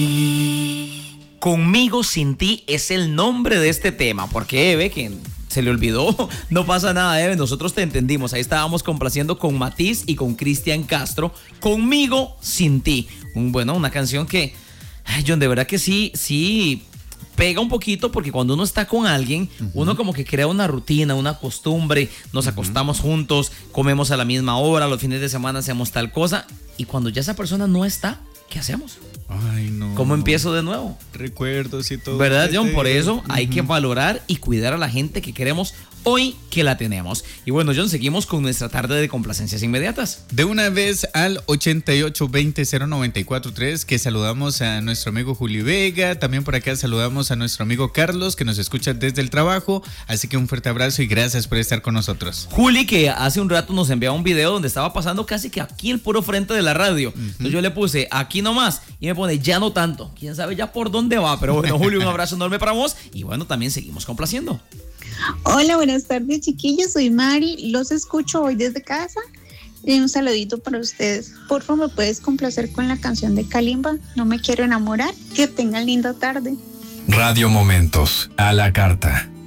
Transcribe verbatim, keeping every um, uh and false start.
Conmigo sin ti es el nombre de este tema. Porque Eve, que se le olvidó, no pasa nada, Eve, nosotros te entendimos. Ahí estábamos complaciendo con Matiz y con Cristian Castro. Conmigo sin ti. Un, bueno, una canción que, ay, John, de verdad que sí, sí pega un poquito, porque cuando uno está con alguien, uh-huh, uno como que crea una rutina, una costumbre, nos uh-huh, acostamos juntos, comemos a la misma hora, los fines de semana hacemos tal cosa, y cuando ya esa persona no está, ¿qué hacemos? Ay, no. ¿Cómo empiezo de nuevo? Recuerdos y todo. ¿Verdad, John? este... Por eso uh-huh, hay que valorar y cuidar a la gente que queremos hoy que la tenemos. Y bueno, John, seguimos con nuestra tarde de complacencias inmediatas. De una vez al ochenta y ocho veinte cero noventa y cuatro tres, que saludamos a nuestro amigo Juli Vega. También por acá saludamos a nuestro amigo Carlos, que nos escucha desde el trabajo. Así que un fuerte abrazo y gracias por estar con nosotros. Juli, que hace un rato nos enviaba un video donde estaba pasando casi que aquí el puro frente de la radio. Uh-huh. Entonces yo le puse aquí nomás y me pone ya no tanto. Quién sabe ya por dónde va. Pero bueno, Juli, un abrazo enorme para vos. Y bueno, también seguimos complaciendo. Hola, buenas tardes, chiquillos, soy Mari, los escucho hoy desde casa y un saludito para ustedes. Por favor, ¿me puedes complacer con la canción de Kalimba? No me quiero enamorar. Que tengan linda tarde. Radio Momentos, a la carta.